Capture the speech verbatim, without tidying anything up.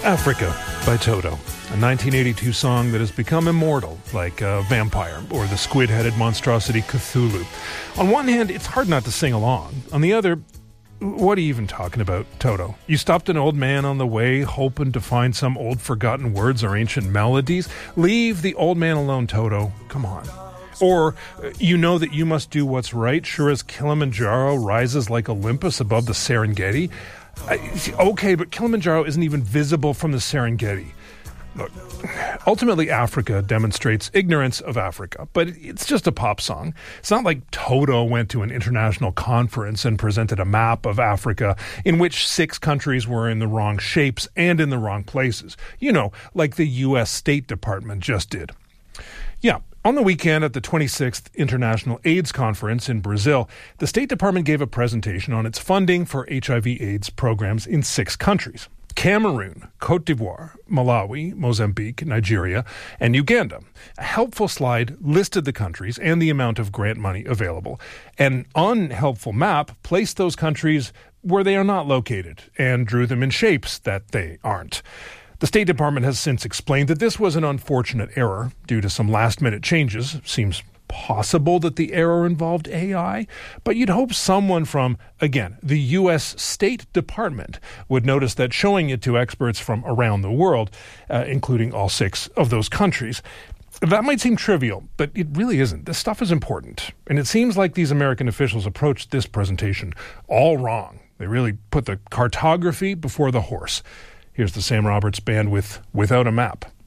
Africa by Toto, a nineteen eighty-two song that has become immortal, like a vampire or the squid-headed monstrosity Cthulhu. On one hand, it's hard not to sing along. On the other, what are you even talking about, Toto? You stopped an old man on the way, hoping to find some old forgotten words or ancient melodies? Leave the old man alone, Toto. Come on. Or, you know that you must do what's right, sure as Kilimanjaro rises like Olympus above the Serengeti? I, okay, but Kilimanjaro isn't even visible from the Serengeti. Look, ultimately, Africa demonstrates ignorance of Africa, but it's just a pop song. It's not like Toto went to an international conference and presented a map of Africa in which six countries were in the wrong shapes and in the wrong places. You know, like the U S State Department just did. Yeah. On the weekend at the twenty-sixth International AIDS Conference in Brazil, the State Department gave a presentation on its funding for H I V AIDS programs in six countries: Cameroon, Cote d'Ivoire, Malawi, Mozambique, Nigeria, and Uganda. A helpful slide listed the countries and the amount of grant money available. An unhelpful map placed those countries where they are not located and drew them in shapes that they aren't. The State Department has since explained that this was an unfortunate error due to some last-minute changes. Seems possible that the error involved A I, but you'd hope someone from, again, the U S State Department would notice that showing it to experts from around the world, uh, including all six of those countries. That might seem trivial, but it really isn't. This stuff is important, and it seems like these American officials approached this presentation all wrong. They really put the cartography before the horse. Here's the Sam Roberts Band with Without a Map.